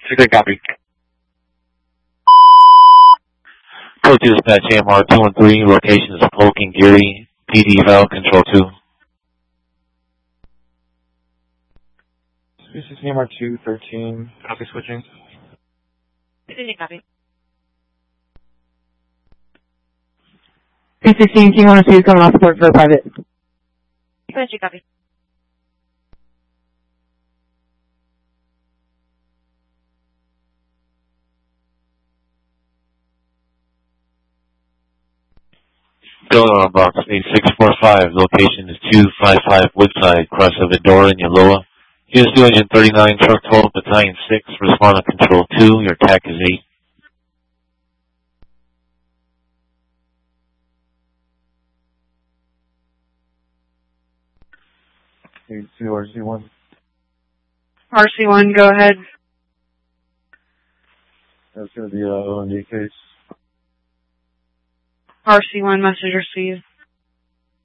6 copy. Code 2 dispatch AMR 213, location is Polk and Geary, PD Valve Control 2. This is AMR 213, copy switching. 6 copy. 216, King 102 coming off support for a private. 6 copy. Delaware box 8645, location is 255 Woodside, cross of Eudora and Yaloa. Unit 239, truck 12, battalion 6, respond to control 2, your TAC is 8. 82 RC1. RC1, go ahead. That's going to be an O&D case. RC1, message received.